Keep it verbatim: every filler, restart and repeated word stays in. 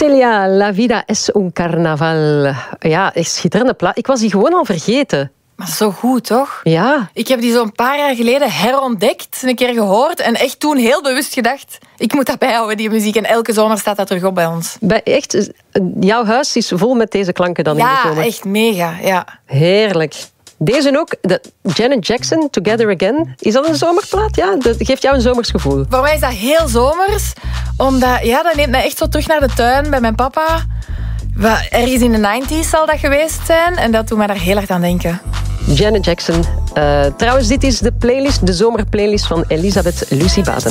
Celia, La vida es un carnaval. Ja, schitterende plaat. Ik was die gewoon al vergeten. Maar zo goed, toch? Ja. Ik heb die zo'n paar jaar geleden herontdekt, een keer gehoord en echt toen heel bewust gedacht, ik moet dat bijhouden, die muziek. En elke zomer staat dat terug op bij ons. Bij echt, jouw huis is vol met deze klanken dan ja, in de zomer. Ja, echt mega. Ja. Heerlijk. Deze ook, de Janet Jackson, Together Again. Is dat een zomerplaat? Ja, dat geeft jou een zomers gevoel. Voor mij is dat heel zomers, omdat ja, dat neemt mij echt zo terug naar de tuin bij mijn papa. Ergens in de negentig zal dat geweest zijn en dat doet mij daar heel erg aan denken. Janet Jackson. Uh, trouwens, dit is de playlist, de zomerplaylist van Elisabeth Lucie Bazen.